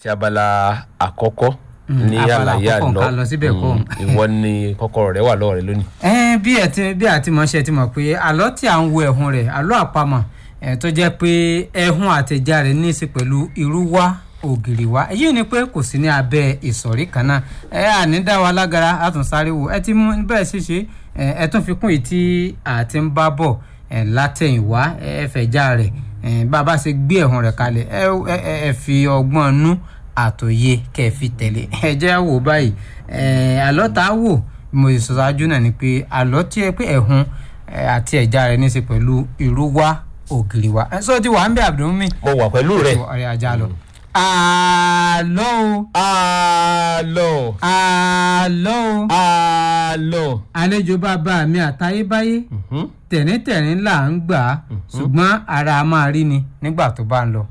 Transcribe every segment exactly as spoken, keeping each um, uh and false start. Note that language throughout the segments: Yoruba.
ti abala àkọ́kọ́ ní àlàyé àlọ́ ìwọ ni kọ́kọ́rọ́ rẹ̀ wà lọ́wọ́ rẹ̀ lónìí. ẹ bí ẹ ti bí àti mọ̀ ṣe ti mọ̀ pé àlọ́ tí à ń wo ẹ̀hún rẹ̀ àlọ́ àpamọ̀ ẹ̀ tó jẹ́ pé ẹ̀hún àtẹ̀já rẹ̀ ní í ṣe pẹ̀lú irú wá ògiri wá èyí ni pé kò sí ní abẹ́ ìsọ̀rí kan náà ẹ àní dá wa lágara àtúnsáré wò ẹ ti mú bẹ́ẹ̀ ṣíṣe ẹ tún fi kún èyí tí àti ń bá bọ̀ ẹ látẹ̀yìnwá ẹ fẹ̀já rẹ̀ ẹ bàbá ṣe gbé ẹ̀hún rẹ̀ kalẹ̀ ẹ ẹ fi ọgbọ́n nú àtòye kẹ́ ẹ fi tẹ̀lé ẹ jẹ́ wò báyìí ẹ àlọ́ tá a wò mo sì sọ ṣáájú náà ni pé àlọ́ tí ẹ pé ẹ̀hún àti ẹ̀já rẹ̀ ní í ṣe pẹ̀lú irú wá ògiri wá ẹ sọ ti wà ń bẹ Abdulmumin. mo wà pẹ̀lú rẹ̀. ọ̀rẹ́ ajá lọ. àlọ́ o. àlọ́. àlọ́ o. àlọ́. àlejò bàbá mi àtayébáyé tẹ̀ríntẹ̀rín là ń gbà á ṣùgbọ́n ara máa rí ni nígbà tó bá ń lọ.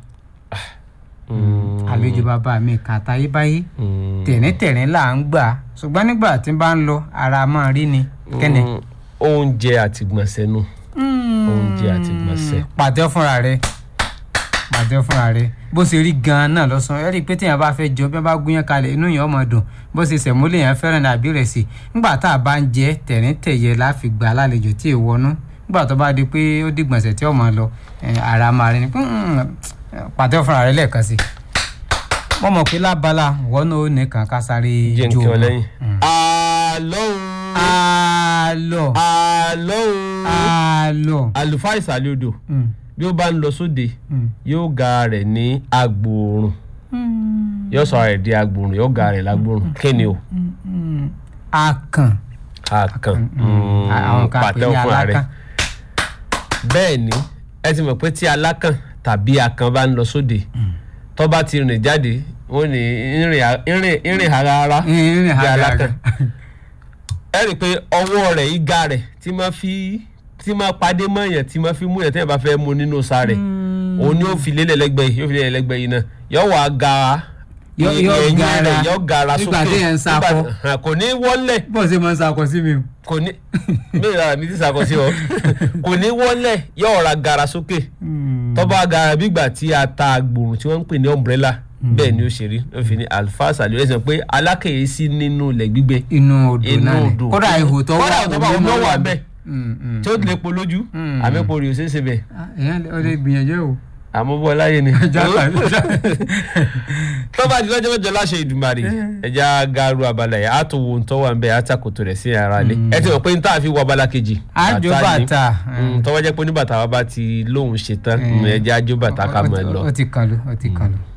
àlejò bàbá mi kan àtayébáyé tẹ̀ríntẹ̀rín là ń gbà á ṣùgbọ́n nígbà tí bá ń lọ ara máa rí ni kẹ́ni. oúnjẹ àtìgbọ̀nsẹ̀ nù. oúnjẹ àtìgbọ̀nsẹ̀. pàtẹ́ fúnra rẹ̀ pàtẹ́ fúnra rẹ̀ bó ṣe rí gan-an náà lọ́sàn-án ẹ rí i pé téèyàn bá fẹ́ jọ bí wọ́n bá gúnyán kalẹ̀ inú yẹn ọmọ dùn bó ṣe sẹ̀múlẹ̀ yẹn fẹ́ràn àbí rẹ̀ sí nígbà tá a bá ń jẹ tẹ̀ríntẹ̀yẹ láfi gbà lálejò tí ì wọnú nígbà tó bá di pé ó dìgbọ̀nsẹ̀ tí ọmọ lọ ara máa rí ni pàtẹ́ fúnra rẹ̀ lẹ́ẹ̀kan sí i wọ́n mọ̀ pé lábala wọ́n náà ó nìkan ká sáré jó wọn. àlọ́ àlọ́ àlọ́ àlọ́ àlùfáà ìsàlẹ̀ odò bí ó bá ń lọ sóde yóò ga rẹ̀ ní agbòòrùn yóò sọ rẹ̀ di agbòòrùn yóò ga rẹ̀ lágbòòrùn kí ni o. akàn. akàn àwọn kan pè ní alákàn. bẹ́ẹ̀ ni ẹ ti mọ̀ pé tí alákàn tàbí akàn bá ń lọ sóde tó bá ti rìn jáde wọ́n ní ìrìn harara bí alákàn ẹ rí i pé ọwọ́ rẹ̀ igá rẹ̀ tí máa fi tí máa padé mọ́ èèyàn tí máa fi mú èèyàn tí èèyàn bá fẹ́ mú nínú sa rẹ̀ òun ni ó fi lélẹ̀ lẹ́gbẹ̀ẹ́ yìí yóò fi lélẹ̀ lẹ́gbẹ̀ẹ́ yìí náà yóò wá ga ẹ̀yìn rẹ̀ yóò gara sókè nígbà tí yẹn ń sakọ kò ní wọlé. bó ṣe máa ń sakọ sí mi. kò ní mẹ́rin ara mi ti sakọ sí ọ kò ní wọlé yóò ra gara sókè tó bá gara bígbà tí a ta agbòrùn tí wọ́n ń pè ní umbrella bẹ́ẹ̀ ni ó ṣe rí ó fi ní alfa sàlẹ̀ ó sọ pé alákèyè sí nínú ilẹ̀ gbígbẹ inú odò náà ni kódà ihò tó wà ó wà bẹ́ẹ̀ tí ó lè polójú àmẹ́pọ̀ rí o ṣe é ṣe bẹ́ẹ̀. èèyàn ò lè gbìyànjú o. àmọ́ bọ́ láyé ni. tó bá di lọ́jọ́ mẹ́jọ láṣẹ Ìdùmarè ẹja garu abala yẹn á tó wo ń tọ́wọ́ àǹbẹ̀ àtàkùtù rẹ̀ sí ara lé ẹ ti mọ̀ pé n tá a fi wọ abala kejì. àjò bàtà tọ́wọ́ jẹ́ pé oníbàtà wa bá ti lóhùn ṣetán ẹja àjò bàtà ká mọ̀ ẹ lọ. ó ti kàn lù ó ti kàn lù.